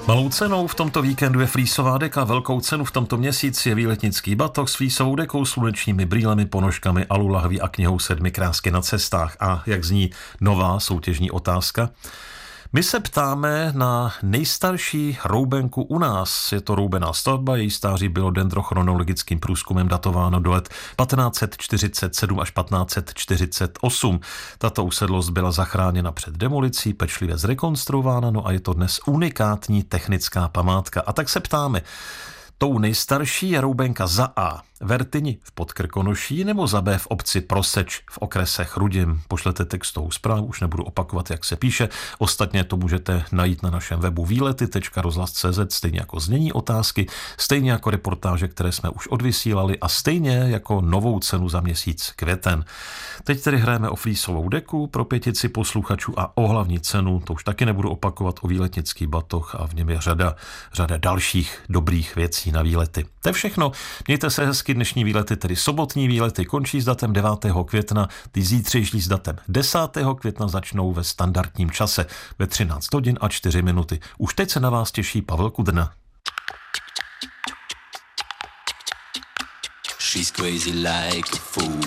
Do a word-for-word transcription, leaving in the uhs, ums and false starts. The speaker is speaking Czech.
Malou cenou v tomto víkendu je flísová deka, velkou cenu v tomto měsíci je výletnický batoh s flísovou dekou, slunečními brýlemi, ponožkami, alu lahví a knihou Sedmi krásky na cestách. A jak zní nová soutěžní otázka? My se ptáme na nejstarší roubenku u nás. Je to roubená stavba, její stáří bylo dendrochronologickým průzkumem datováno do let patnáct set čtyřicet sedm až patnáct set čtyřicet osm. Tato usedlost byla zachráněna před demolicí, pečlivě zrekonstruována, no a je to dnes unikátní technická památka. A tak se ptáme, tou nejstarší je roubenka za A v Ertyni v Podkrkonoší nebo za B v obci Proseč v okrese Chrudim. Pošlete textovou zprávu, už nebudu opakovat, jak se píše. Ostatně to můžete najít na našem webu výlety tečka rozhlas tečka cé zet, stejně jako znění otázky, stejně jako reportáže, které jsme už odvysílali a stejně jako novou cenu za měsíc květen. Teď tedy hrajeme o flísovou deku pro pětici posluchačů a o hlavní cenu, to už taky nebudu opakovat, o výletnický batoh a v něm je řada, řada dalších dobrých věcí na výlety. To je všechno. Mějte se hezky, dnešní výlety, tedy sobotní výlety, končí s datem devátého května, ty zítřejší s datem desátého května začnou ve standardním čase ve třináct hodin a čtyři minuty. Už teď se na vás těší Pavel Kudrna. She's crazy like a fool.